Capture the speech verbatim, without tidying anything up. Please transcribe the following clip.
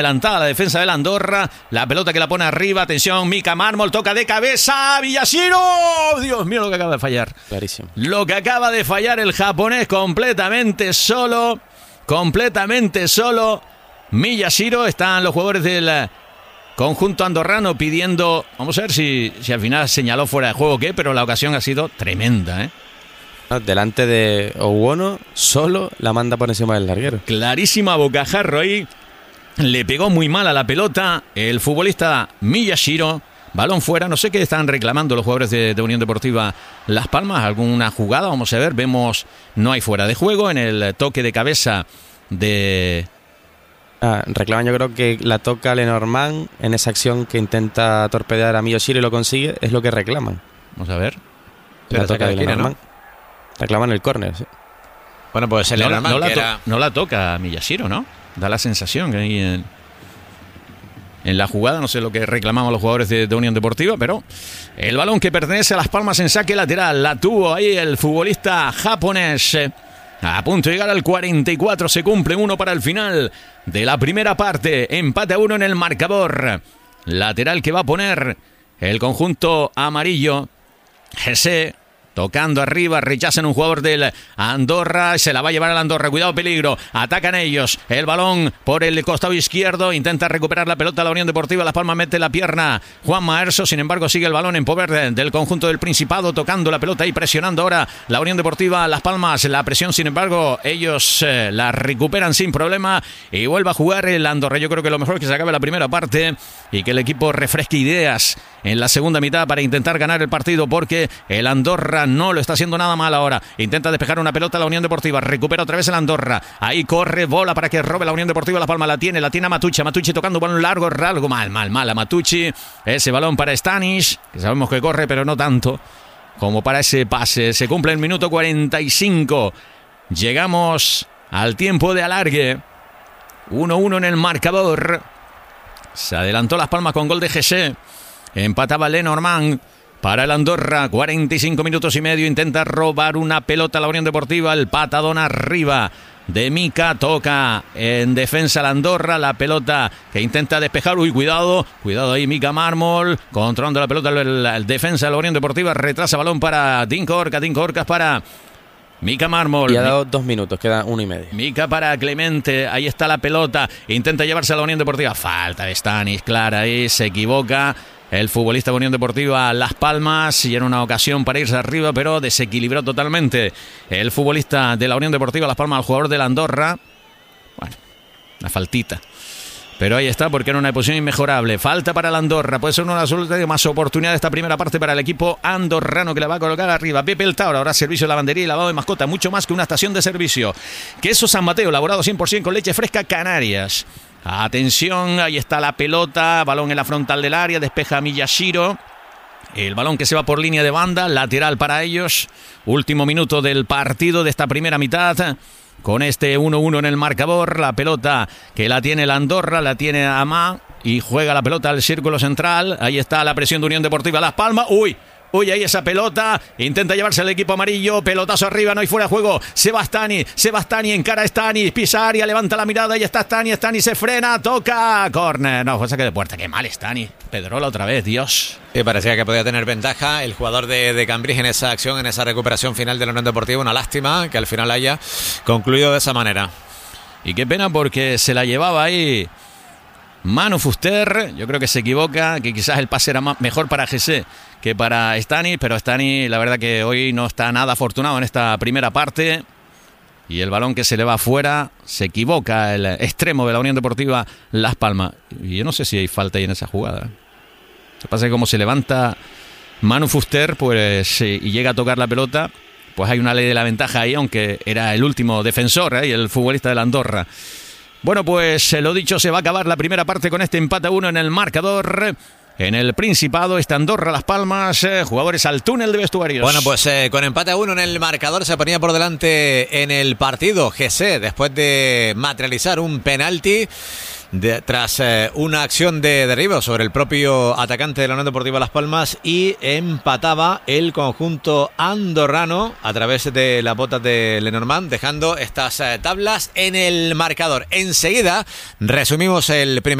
Adelantada la defensa de la Andorra, la pelota que la pone arriba, atención, Mika Mármol, toca de cabeza, Miyashiro, Dios mío lo que acaba de fallar. Clarísimo. Lo que acaba de fallar el japonés completamente solo, completamente solo, Miyashiro. Están los jugadores del conjunto andorrano pidiendo, vamos a ver si, si al final señaló fuera de juego o qué, pero la ocasión ha sido tremenda, ¿eh? Delante de Owono, solo la manda por encima del larguero. Clarísima bocajarro ahí. Le pegó muy mal a la pelota el futbolista Miyashiro. Balón fuera. No sé qué están reclamando los jugadores de, de Unión Deportiva Las Palmas. ¿Alguna jugada? Vamos a ver. Vemos, no hay fuera de juego en el toque de cabeza de... Ah, reclaman, yo creo que la toca Lenormand en esa acción que intenta torpedear a Miyashiro y lo consigue. Es lo que reclaman. Vamos a ver. La toca de Lenormand. ¿No? Reclaman el córner, sí. Bueno, pues el no, Lenormand no, la to- era... no la toca Miyashiro, ¿no? Da la sensación que ahí en, en la jugada, no sé lo que reclamaban los jugadores de, de Unión Deportiva, pero el balón que pertenece a Las Palmas en saque lateral, la tuvo ahí el futbolista japonés. A punto de llegar al cuarenta y cuatro, se cumple uno para el final de la primera parte. Empate a uno en el marcador. Lateral que va a poner el conjunto amarillo. Jesse tocando arriba, rechazan un jugador del Andorra, se la va a llevar al Andorra, cuidado, peligro, atacan ellos, el balón por el costado izquierdo, intenta recuperar la pelota la Unión Deportiva Las Palmas, mete la pierna Juan Maerso, sin embargo sigue el balón en poder del conjunto del Principado, tocando la pelota y presionando ahora la Unión Deportiva Las Palmas, la presión sin embargo, ellos eh, la recuperan sin problema y vuelve a jugar el Andorra. Yo creo que lo mejor es que se acabe la primera parte y que el equipo refresque ideas en la segunda mitad para intentar ganar el partido, porque el Andorra no lo está haciendo nada mal ahora. Intenta despejar una pelota la Unión Deportiva, recupera otra vez el Andorra, ahí corre, bola para que robe la Unión Deportiva Las Palmas, la tiene, la tiene a Matucci, Matucci tocando un balón largo, largo, mal, mal, mal a Matucci, ese balón para Stanic, que sabemos que corre pero no tanto como para ese pase. Se cumple el minuto cuarenta y cinco, llegamos al tiempo de alargue, uno uno en el marcador. Se adelantó Las Palmas con gol de Jesse. Empataba Lenormand para el Andorra, cuarenta y cinco minutos y medio, intenta robar una pelota a la Unión Deportiva, el patadón arriba de Mika, toca en defensa la Andorra, la pelota que intenta despejar, uy, cuidado, cuidado ahí Mika Mármol, controlando la pelota el, el defensa de la Unión Deportiva, retrasa balón para Dinko Orcas, Dinko Orcas para Mika Mármol. Y ha dado dos minutos, queda uno y medio. Mika para Clemente, ahí está la pelota, intenta llevarse a la Unión Deportiva, falta de Stanis, clara ahí, se equivoca el futbolista de Unión Deportiva Las Palmas y era una ocasión para irse arriba, pero desequilibró totalmente el futbolista de la Unión Deportiva Las Palmas al jugador de la Andorra. Bueno, una faltita. Pero ahí está, porque era una posición inmejorable. Falta para el Andorra. Puede ser una de las últimas oportunidades de esta primera parte para el equipo andorrano, que la va a colocar arriba. Pepe El Tauro, ahora servicio de lavandería y lavado de mascota. Mucho más que una estación de servicio. Queso San Mateo, elaborado cien por ciento con leche fresca Canarias. Atención, ahí está la pelota. Balón en la frontal del área. Despeja Miyashiro. El balón que se va por línea de banda. Lateral para ellos. Último minuto del partido de esta primera mitad. Con este uno uno en el marcador, la pelota que la tiene la Andorra, la tiene Amá y juega la pelota al círculo central. Ahí está la presión de Unión Deportiva Las Palmas. Uy, uy, ahí esa pelota. Intenta llevarse al equipo amarillo. Pelotazo arriba, no hay fuera de juego. Sebastani, Sebastani encara a Stani. Pisa área, levanta la mirada. Ahí está Stani, Stani se frena, toca. Córner, no, fue saque de puerta. Qué mal Stani. Pedrola otra vez, Dios. Y parecía que podía tener ventaja el jugador de, de Cambrils en esa acción, en esa recuperación final de la Unión Deportiva. Una lástima que al final haya concluido de esa manera. Y qué pena, porque se la llevaba ahí Manu Fuster. Yo creo que se equivoca, que quizás el pase era más, mejor para Jesse que para Stani, pero Stani la verdad que hoy no está nada afortunado en esta primera parte. Y el balón que se le va afuera, se equivoca el extremo de la Unión Deportiva Las Palmas. Y yo no sé si hay falta ahí en esa jugada. Lo que pasa es que como se levanta Manu Fuster, pues, y llega a tocar la pelota, pues hay una ley de la ventaja ahí, aunque era el último defensor, ¿eh? Y el futbolista de la Andorra. Bueno, pues lo dicho, se va a acabar la primera parte con este empate a uno en el marcador. En el Principado está Andorra Las Palmas, eh, jugadores al túnel de vestuarios. Bueno, pues eh, con empate a uno en el marcador se ponía por delante en el partido Jesse, después de materializar un penalti de, tras eh, una acción de derribo sobre el propio atacante de la Unión Deportiva Las Palmas, y empataba el conjunto andorrano a través de las botas de Lenormand, dejando estas eh, tablas en el marcador. Enseguida resumimos el primer